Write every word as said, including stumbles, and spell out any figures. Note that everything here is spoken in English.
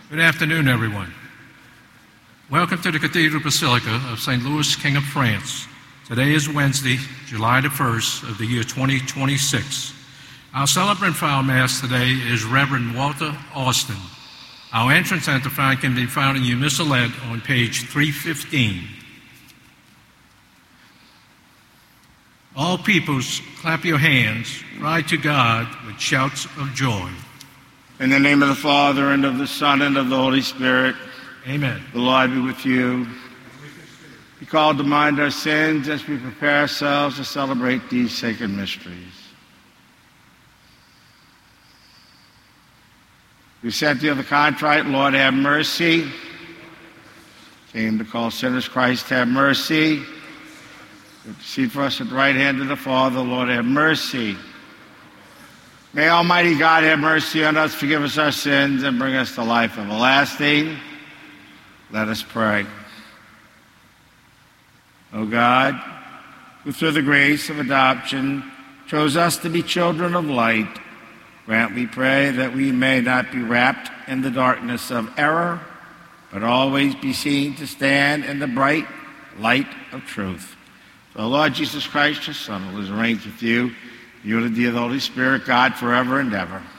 Good afternoon, everyone. Welcome to the Cathedral Basilica of Saint Louis, King of France. Today is Wednesday, July the first of the year twenty twenty-six. Our celebrant for our Mass today is Reverend Walter Austin. Our entrance antiphon can be found in your missalette on page three fifteen. All peoples, clap your hands, cry to God with shouts of joy. In the name of the Father, and of the Son, and of the Holy Spirit. Amen. The Lord be with you. We call to mind our sins as we prepare ourselves to celebrate these sacred mysteries. We said to the contrite, Lord, have mercy. Came to call sinners, Christ, have mercy. Intercede for us at the right hand of the Father, Lord, have mercy. May Almighty God have mercy on us, forgive us our sins, and bring us to life everlasting. Let us pray. O God, who through the grace of adoption chose us to be children of light, grant, we pray, that we may not be wrapped in the darkness of error, but always be seen to stand in the bright light of truth. So, Lord Jesus Christ, your Son, who lives and reigns with you, unity of the Holy Spirit, God, forever and ever.